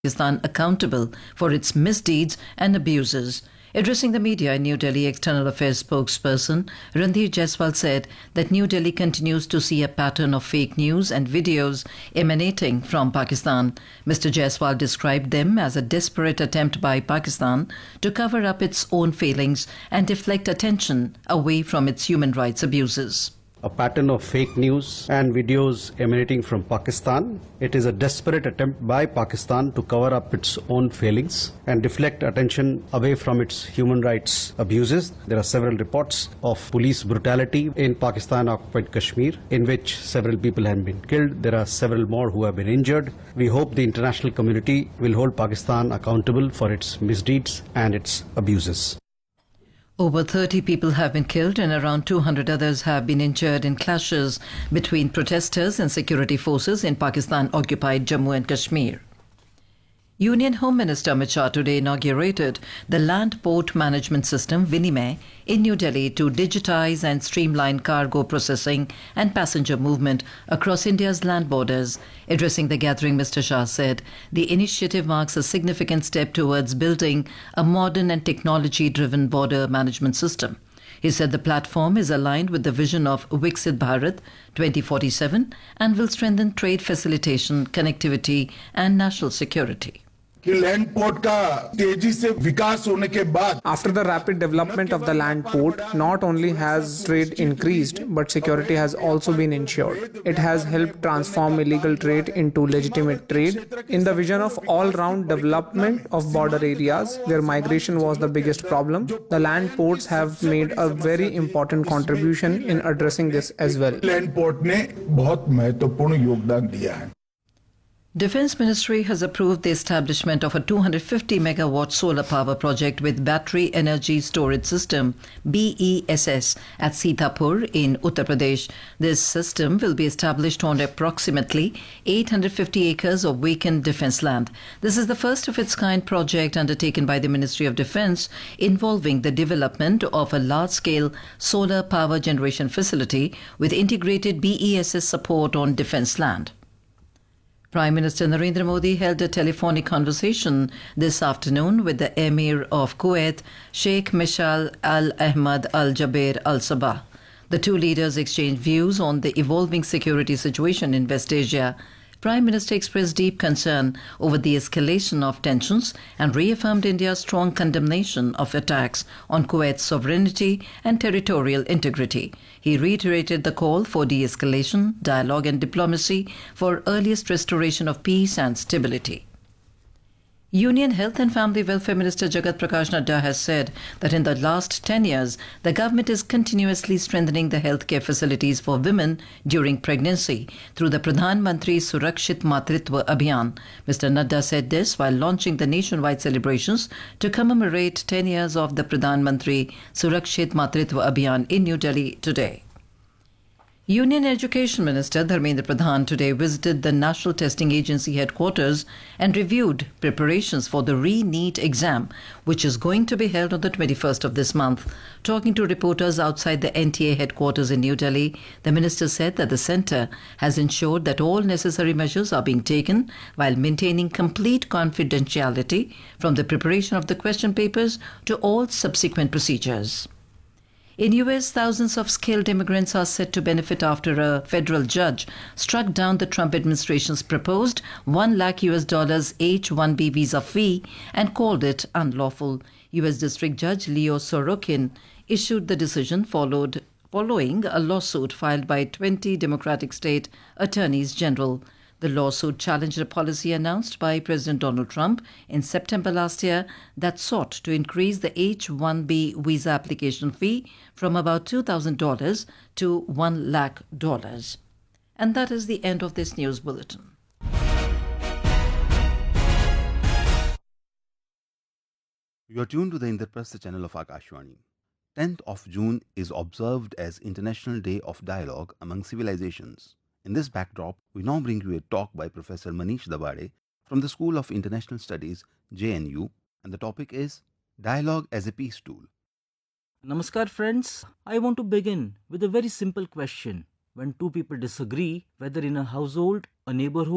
Pakistan accountable for its misdeeds and abuses. Addressing the media in New Delhi, External Affairs spokesperson Randhir Jaiswal said that New Delhi continues to see a pattern of fake news and videos emanating from Pakistan. Mr. Jaiswal described them as a desperate attempt by Pakistan to cover up its own failings and deflect attention away from its human rights abuses. A pattern of fake news and videos emanating from Pakistan. It is a desperate attempt by Pakistan to cover up its own failings and deflect attention away from its human rights abuses. There are several reports of police brutality in Pakistan-occupied Kashmir, in which several people have been killed. There are several more who have been injured. We hope the international community will hold Pakistan accountable for its misdeeds and its abuses. Over 30 people have been killed and around 200 others have been injured in clashes between protesters and security forces in Pakistan-occupied Jammu and Kashmir. Union Home Minister Amit Shah today inaugurated the Land Port Management System Vinimay in New Delhi to digitize and streamline cargo processing and passenger movement across India's land borders. Addressing the gathering, Mr. Shah said the initiative marks a significant step towards building a modern and technology-driven border management system. He said the platform is aligned with the vision of Viksit Bharat 2047 and will strengthen trade facilitation, connectivity and national security. कि land port का तेजी से विकास होने के बाद After the rapid development of the land port, not only has trade increased, but security has also been ensured. It has helped transform illegal trade into legitimate trade. In the vision of all-round development of border areas, where migration was the biggest problem, the land ports have made a very important contribution in addressing this as well. Land port ने बहुत महत्वपूर्ण योगदान दिया है. Defence Ministry has approved the establishment of a 250 megawatt solar power project with Battery Energy Storage System BESS at Sitapur in Uttar Pradesh. This system will be established on approximately 850 acres of vacant defence land. This is the first of its kind project undertaken by the Ministry of Defence involving the development of a large-scale solar power generation facility with integrated BESS support on defence land. Prime Minister Narendra Modi held a telephonic conversation this afternoon with the Emir of Kuwait, Sheikh Mishal Al Ahmad Al Jaber Al Sabah. The two leaders exchanged views on the evolving security situation in West Asia. Prime Minister expressed deep concern over the escalation of tensions and reaffirmed India's strong condemnation of attacks on Kuwait's sovereignty and territorial integrity. He reiterated the call for de-escalation, dialogue and diplomacy for earliest restoration of peace and stability. Union Health and Family Welfare Minister Jagat Prakash Nadda has said that in the last 10 years, the government is continuously strengthening the healthcare facilities for women during pregnancy through the Pradhan Mantri Surakshit Matritva Abhiyan. Mr. Nadda said this while launching the nationwide celebrations to commemorate 10 years of the Pradhan Mantri Surakshit Matritva Abhiyan in New Delhi today. Union Education Minister Dharmendra Pradhan today visited the National Testing Agency headquarters and reviewed preparations for the re-NEET exam, which is going to be held on the 21st of this month. Talking to reporters outside the NTA headquarters in New Delhi, the minister said that the centre has ensured that all necessary measures are being taken while maintaining complete confidentiality from the preparation of the question papers to all subsequent procedures. In US, thousands of skilled immigrants are set to benefit after a federal judge struck down the Trump administration's proposed $1 lakh H-1B visa fee and called it unlawful. US District Judge Leo Sorokin issued the decision following a lawsuit filed by 20 Democratic state attorneys general. The lawsuit challenged a policy announced by President Donald Trump in September last year that sought to increase the H-1B visa application fee from about $2,000 to $1 lakh. And that is the end of this news bulletin. You are tuned to the Indraprastha channel of Akashvani. 10th of June is observed as International Day of Dialogue Among Civilizations. In this backdrop, we now bring you a talk by Professor Manish Dabade from the School of International Studies, JNU, and the topic is Dialogue as a Peace Tool. Namaskar friends, I want to begin with a very simple question. When two people disagree, whether in a household, a neighborhood,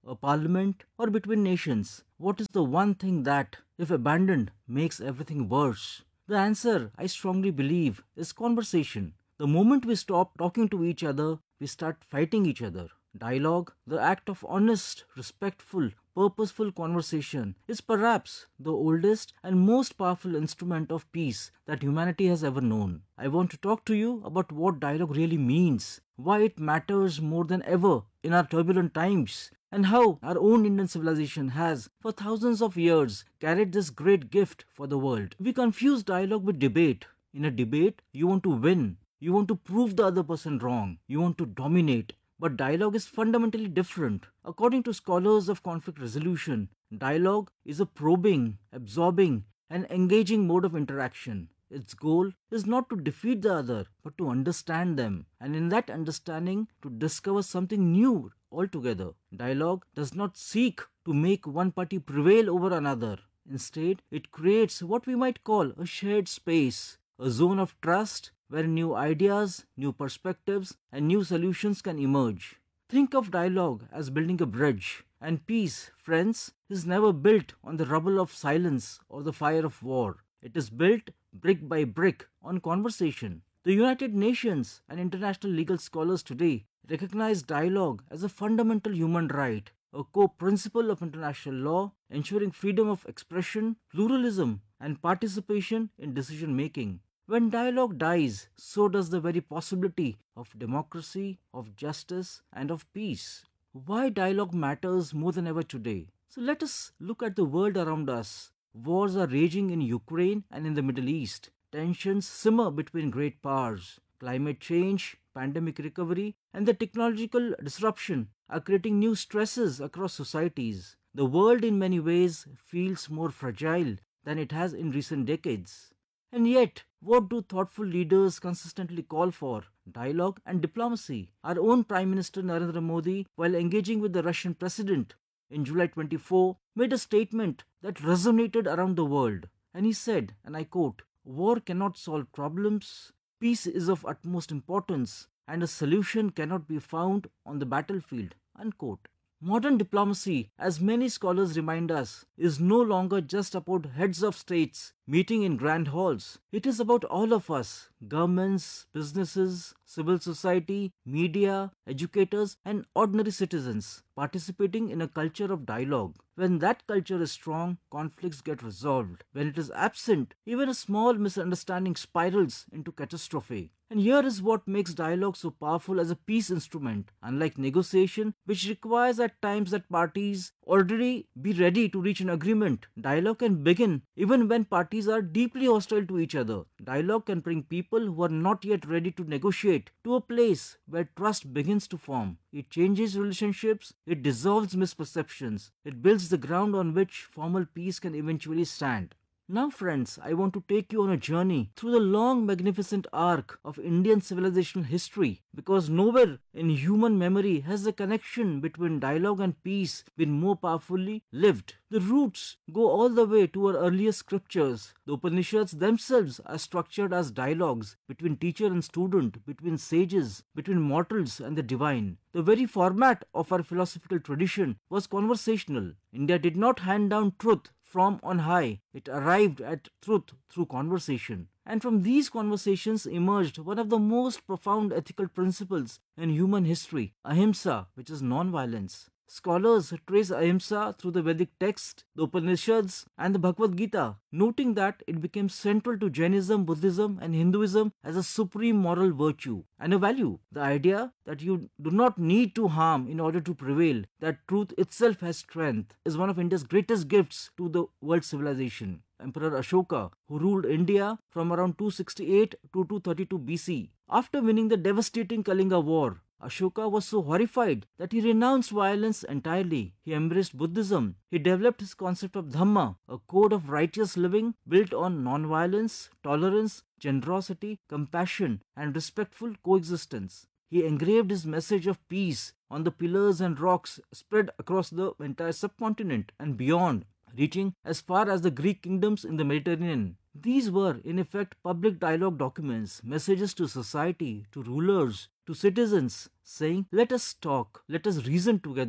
a parliament, or between nations? What is the one thing that, if abandoned, makes everything worse? The answer, I strongly believe, is conversation. The moment we stop talking to each other, we start fighting each other. Dialogue, the act of honest, respectful, purposeful conversation, is perhaps the oldest and most powerful instrument of peace that humanity has ever known. I want to talk to you about what dialogue really means, why it matters more than ever in our turbulent times, and how our own Indian civilization has, for thousands of years, carried this great gift for the world. We confuse dialogue with debate. In a debate, you want to win, you want to prove the other person wrong, you want to dominate. But dialogue is fundamentally different. According to scholars of conflict resolution, dialogue is a probing, absorbing, and engaging mode of interaction. Its goal is not to defeat the other, but to understand them, and in that understanding, to discover something new altogether. Dialogue does not seek to make one party prevail over another. Instead, it creates what we might call a shared space, a zone of trust where new ideas, new perspectives, and new solutions can emerge. Think of dialogue as building a bridge, and peace, friends, is never built on the rubble of silence or the fire of war. It is built brick by brick on conversation. The United Nations and international legal scholars today recognize dialogue as a fundamental human right, a core principle of international law, ensuring freedom of expression, pluralism, and participation in decision making. When dialogue dies, so does the very possibility of democracy, of justice, and of peace. Why dialogue matters more than ever today? So let us look at the world around us. Wars are raging in Ukraine and in the Middle East. Tensions simmer between great powers. Climate change, pandemic recovery, and the technological disruption are creating new stresses across societies. The world in many ways feels more fragile than it has in recent decades. And yet, what do thoughtful leaders consistently call for? Dialogue and diplomacy. Our own Prime Minister Narendra Modi, while engaging with the Russian President in July 24, made a statement that resonated around the world. And he said, and I quote, "War cannot solve problems, peace is of utmost importance, and a solution cannot be found on the battlefield." Unquote. Modern diplomacy, as many scholars remind us, is no longer just about heads of states meeting in grand halls. It is about all of us, governments, businesses, civil society, media, educators, and ordinary citizens, participating in a culture of dialogue. When that culture is strong, conflicts get resolved. When it is absent, even a small misunderstanding spirals into catastrophe. And here is what makes dialogue so powerful as a peace instrument. Unlike negotiation, which requires at times that parties already be ready to reach an agreement, dialogue can begin even when parties are deeply hostile to each other. Dialogue can bring people who are not yet ready to negotiate to a place where trust begins to form. It changes relationships, it dissolves misperceptions, it builds the ground on which formal peace can eventually stand. Now friends, I want to take you on a journey through the long magnificent arc of Indian civilizational history, because nowhere in human memory has the connection between dialogue and peace been more powerfully lived. The roots go all the way to our earliest scriptures. The Upanishads themselves are structured as dialogues between teacher and student, between sages, between mortals and the divine. The very format of our philosophical tradition was conversational. India did not hand down truth from on high. It arrived at truth through conversation. And from these conversations emerged one of the most profound ethical principles in human history, ahimsa, which is non-violence. Scholars trace ahimsa through the Vedic text, the Upanishads, and the Bhagavad Gita, noting that it became central to Jainism, Buddhism, and Hinduism as a supreme moral virtue and a value. The idea that you do not need to harm in order to prevail, that truth itself has strength, is one of India's greatest gifts to the world civilization. Emperor Ashoka, who ruled India from around 268 to 232 BC, after winning the devastating Kalinga War, Ashoka was so horrified that he renounced violence entirely. He embraced Buddhism. He developed his concept of Dhamma, a code of righteous living built on non-violence, tolerance, generosity, compassion, and respectful coexistence. He engraved his message of peace on the pillars and rocks spread across the entire subcontinent and beyond, reaching as far as the Greek kingdoms in the Mediterranean. These were, in effect, public dialogue documents, messages to society, to rulers, to citizens, saying, "Let us talk, let us reason together."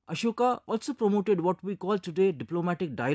Ashoka also promoted what we call today diplomatic dialogue.